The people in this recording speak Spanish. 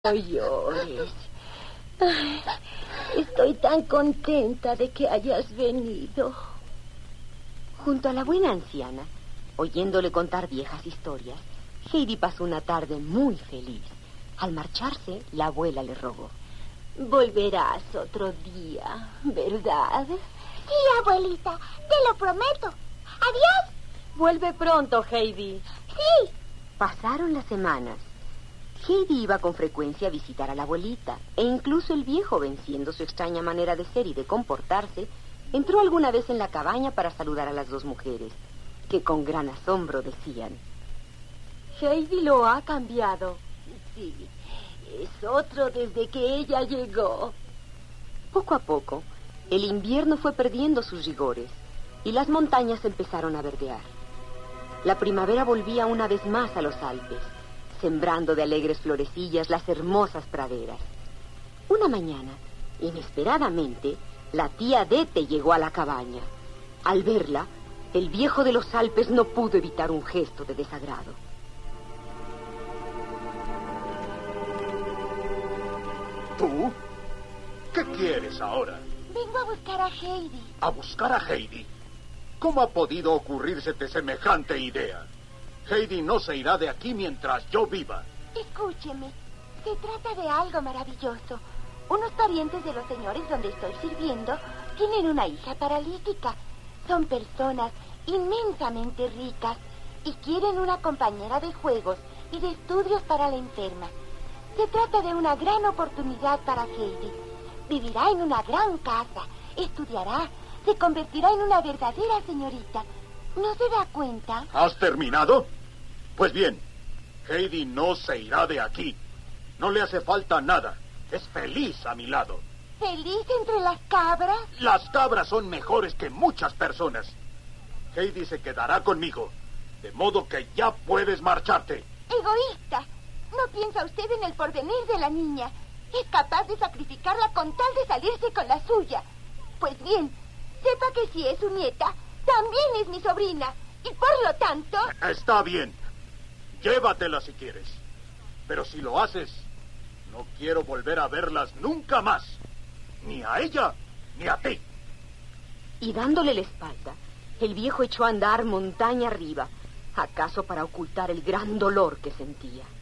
No llores. Ay, estoy tan contenta de que hayas venido. Junto a la buena anciana, oyéndole contar viejas historias, Heidi pasó una tarde muy feliz. Al marcharse, la abuela le rogó: Volverás otro día, ¿verdad? Sí, abuelita, te lo prometo. Adiós. Vuelve pronto, Heidi. Sí. Pasaron las semanas. Heidi iba con frecuencia a visitar a la abuelita, e incluso el viejo, venciendo su extraña manera de ser y de comportarse, entró alguna vez en la cabaña para saludar a las dos mujeres, que con gran asombro decían: Heidi lo ha cambiado. Sí, es otro desde que ella llegó. Poco a poco, el invierno fue perdiendo sus rigores y las montañas empezaron a verdear. La primavera volvía una vez más a los Alpes, sembrando de alegres florecillas las hermosas praderas. Una mañana, inesperadamente, la tía Dete llegó a la cabaña. Al verla, el viejo de los Alpes no pudo evitar un gesto de desagrado. ¿Tú? ¿Qué quieres ahora? Vengo a buscar a Heidi. ¿A buscar a Heidi? ¿Cómo ha podido ocurrírsete semejante idea? Heidi no se irá de aquí mientras yo viva. Escúcheme, se trata de algo maravilloso. Unos parientes de los señores donde estoy sirviendo tienen una hija paralítica. Son personas inmensamente ricas y quieren una compañera de juegos y de estudios para la enferma. Se trata de una gran oportunidad para Heidi. Vivirá en una gran casa, estudiará, se convertirá en una verdadera señorita. ¿No se da cuenta? ¿Has terminado? Pues bien, Heidi no se irá de aquí. No le hace falta nada. Es feliz a mi lado. ¿Feliz entre las cabras? Las cabras son mejores que muchas personas. Heidi se quedará conmigo, de modo que ya puedes marcharte. Egoísta. ¿No piensa usted en el porvenir de la niña? Es capaz de sacrificarla con tal de salirse con la suya. Pues bien, sepa que si es su nieta, también es mi sobrina. Y por lo tanto... Está bien. Llévatela si quieres. Pero si lo haces, no quiero volver a verlas nunca más. Ni a ella, ni a ti. Y dándole la espalda, el viejo echó a andar montaña arriba, acaso para ocultar el gran dolor que sentía.